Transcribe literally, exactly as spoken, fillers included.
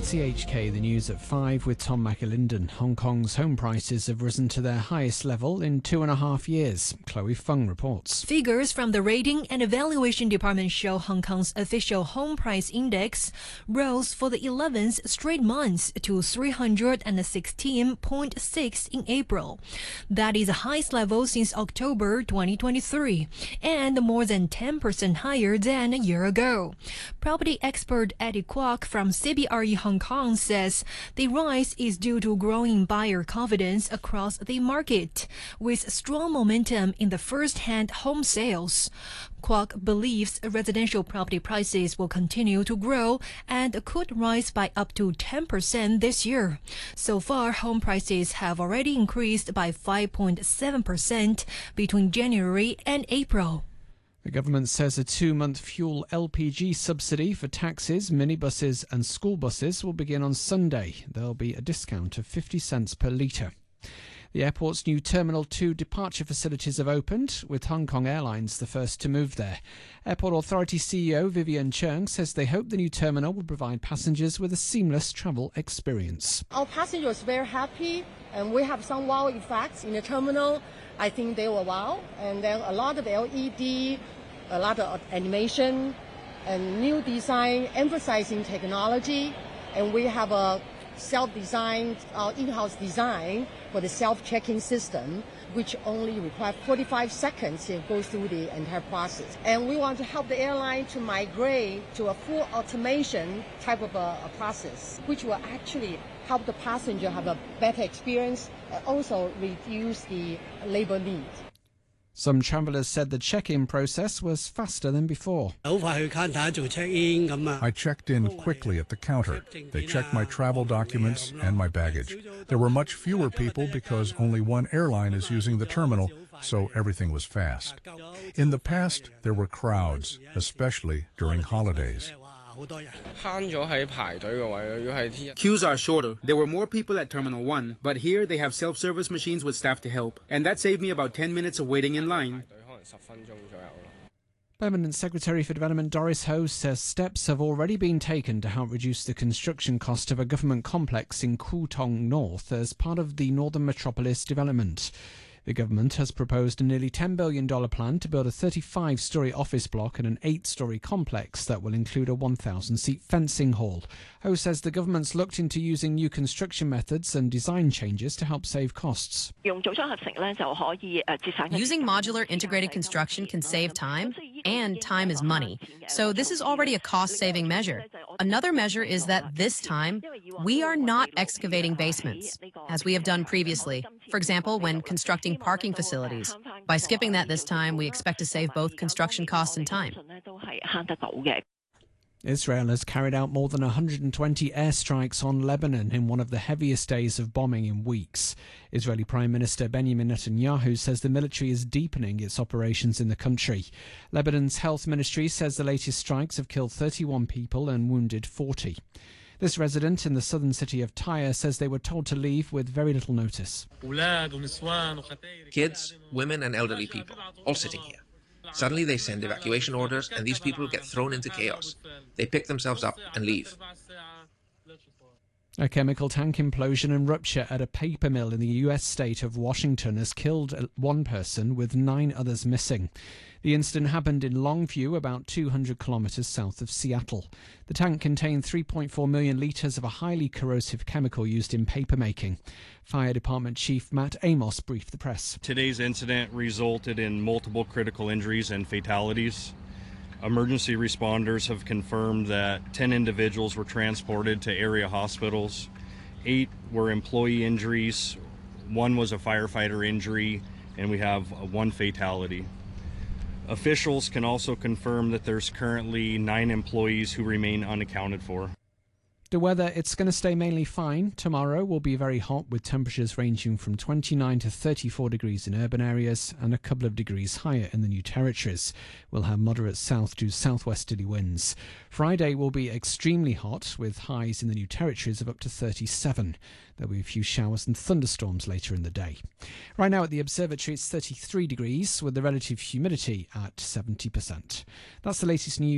R T H K, the news at five with Tom McAlinden. Hong Kong's home prices have risen to their highest level in two and a half years. Chloe Fung reports. Figures from the Rating and Evaluation Department show Hong Kong's official home price index rose for the eleventh straight month to three hundred sixteen point six in April. That is the highest level since October twenty twenty-three and more than ten percent higher than a year ago. Property expert Eddie Kwok from C B R E Hong Kong says the rise is due to growing buyer confidence across the market, with strong momentum in the first-hand home sales. Kwok believes residential property prices will continue to grow and could rise by up to ten percent this year. So far, home prices have already increased by five point seven percent between January and April. The government says a two-month fuel L P G subsidy for taxis, minibuses and school buses will begin on Sunday. There'll be a discount of fifty cents per litre. The airport's new Terminal two departure facilities have opened, with Hong Kong Airlines the first to move there. Airport Authority C E O Vivian Cheung says they hope the new terminal will provide passengers with a seamless travel experience. Our passengers are very happy, and we have some wow effects in the terminal. I think they were wow, and there are a lot of L E D, a lot of animation, and new design emphasizing technology, and we have a self-designed, uh, in-house design for the self-checking system, which only requires forty-five seconds to go through the entire process. And we want to help the airline to migrate to a full automation type of a, a process, which will actually help the passenger have a better experience and also reduce the labor need. Some travellers said the check-in process was faster than before. I checked in quickly at the counter. They checked my travel documents and my baggage. There were much fewer people because only one airline is using the terminal, so everything was fast. In the past, there were crowds, especially during holidays. Queues are shorter. There were more people at Terminal one, but here they have self-service machines with staff to help. And that saved me about ten minutes of waiting in line. Permanent Secretary for Development Doris Ho says steps have already been taken to help reduce the construction cost of a government complex in Kwu Tung North as part of the Northern Metropolis development. The government has proposed a nearly ten billion dollars plan to build a thirty-five storey office block and an eight storey complex that will include a one thousand seat fencing hall. Ho says the government's looked into using new construction methods and design changes to help save costs. Using modular integrated construction can save time, and time is money. So this is already a cost-saving measure. Another measure is that this time, we are not excavating basements, as we have done previously. For example, when constructing parking facilities. By skipping that this time, we expect to save both construction costs and time. Israel has carried out more than one hundred twenty airstrikes on Lebanon in one of the heaviest days of bombing in weeks. Israeli Prime Minister Benjamin Netanyahu says the military is deepening its operations in the country. Lebanon's health ministry says the latest strikes have killed thirty-one people and wounded forty. This resident in the southern city of Tyre says they were told to leave with very little notice. Kids, women and elderly people, all sitting here. Suddenly they send evacuation orders and these people get thrown into chaos. They pick themselves up and leave. A chemical tank implosion and rupture at a paper mill in the U S state of Washington has killed one person with nine others missing. The incident happened in Longview, about two hundred kilometres south of Seattle. The tank contained three point four million litres of a highly corrosive chemical used in paper making. Fire Department Chief Matt Amos briefed the press. Today's incident resulted in multiple critical injuries and fatalities. Emergency responders have confirmed that ten individuals were transported to area hospitals. Eight were employee injuries, one was a firefighter injury, and we have one fatality. Officials can also confirm that there's currently nine employees who remain unaccounted for. The weather, it's going to stay mainly fine. Tomorrow will be very hot with temperatures ranging from twenty-nine to thirty-four degrees in urban areas and a couple of degrees higher in the New Territories. We'll have moderate south to southwesterly winds. Friday will be extremely hot with highs in the New Territories of up to thirty-seven. There'll be a few showers and thunderstorms later in the day. Right now at the observatory it's thirty-three degrees with the relative humidity at seventy percent. That's the latest news.